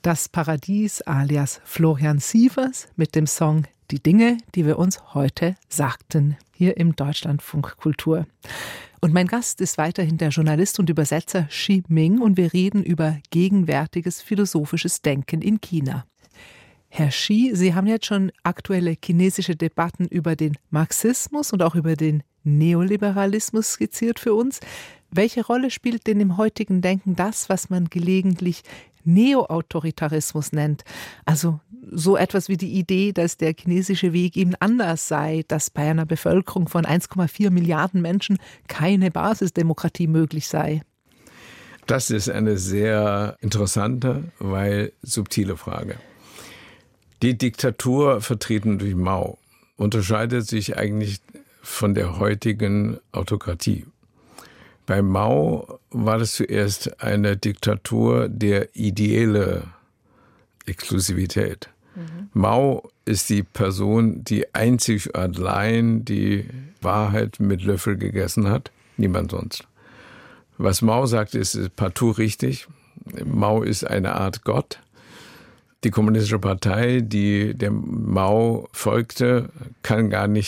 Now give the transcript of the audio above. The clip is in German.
Das Paradies alias Florian Sievers mit dem Song Die Dinge, die wir uns heute sagten, hier im Deutschlandfunk Kultur. Und mein Gast ist weiterhin der Journalist und Übersetzer Xi Ming und wir reden über gegenwärtiges philosophisches Denken in China. Herr Xi, Sie haben jetzt schon aktuelle chinesische Debatten über den Marxismus und auch über den Neoliberalismus skizziert für uns. Welche Rolle spielt denn im heutigen Denken das, was man gelegentlich Neo-Autoritarismus nennt? Also so etwas wie die Idee, dass der chinesische Weg eben anders sei, dass bei einer Bevölkerung von 1,4 Milliarden Menschen keine Basisdemokratie möglich sei. Das ist eine sehr interessante, weil subtile Frage. Die Diktatur, vertreten durch Mao, unterscheidet sich eigentlich von der heutigen Autokratie. Bei Mao war das zuerst eine Diktatur der ideelle Exklusivität. Mao ist die Person, die einzig und allein die Wahrheit mit Löffel gegessen hat, niemand sonst. Was Mao sagt, ist partout richtig. Mao ist eine Art Gott. Die kommunistische Partei, die dem Mao folgte, kann gar nicht